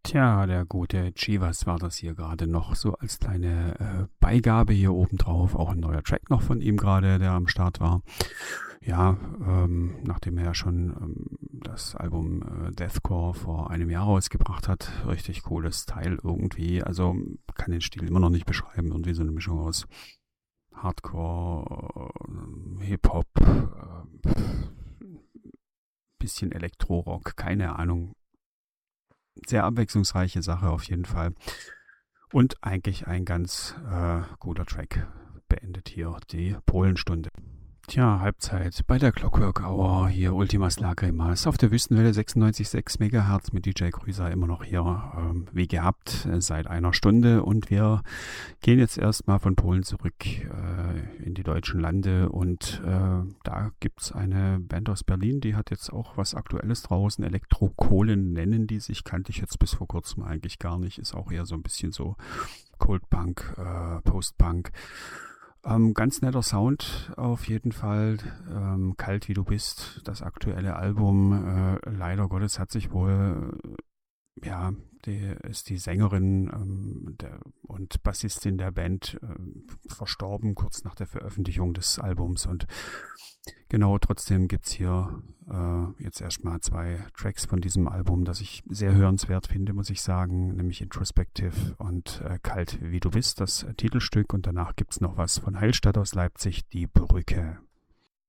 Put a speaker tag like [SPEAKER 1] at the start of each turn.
[SPEAKER 1] Tja, der gute Chivas war das hier gerade noch so als kleine Beigabe hier oben drauf. Auch ein neuer Track noch von ihm gerade, der am Start war. Ja, nachdem er ja schon das Album Deathcore vor einem Jahr rausgebracht hat. Richtig cooles Teil irgendwie. Also kann den Stil immer noch nicht beschreiben. Irgendwie so eine Mischung aus Hardcore, Hip-Hop, bisschen Elektro-Rock, keine Ahnung. Sehr abwechslungsreiche Sache auf jeden Fall. Und eigentlich ein ganz guter Track beendet hier die Polenstunde. Tja, Halbzeit bei der Clockwork Hour, hier Ultimas Lagrimas auf der Wüstenwelle 96,6 MHz mit DJ Grüßer immer noch hier, wie gehabt, seit einer Stunde. Und wir gehen jetzt erstmal von Polen zurück in die deutschen Lande. Und da gibt's eine Band aus Berlin, die hat jetzt auch was Aktuelles draußen. Elektrokohlen nennen die sich, kannte ich jetzt bis vor kurzem eigentlich gar nicht. Ist auch eher so ein bisschen so Cold Punk, Post-Punk. Ganz netter Sound auf jeden Fall. Kalt wie du bist, das aktuelle Album. Leider Gottes hat sich wohl, ist die Sängerin und Bassistin der Band verstorben, kurz nach der Veröffentlichung des Albums. Und genau, trotzdem gibt's hier jetzt erstmal 2 Tracks von diesem Album, das ich sehr hörenswert finde, muss ich sagen, nämlich Introspective und Kalt wie du bist, das Titelstück. Und danach gibt's noch was von Heilstatt aus Leipzig, Die Brücke.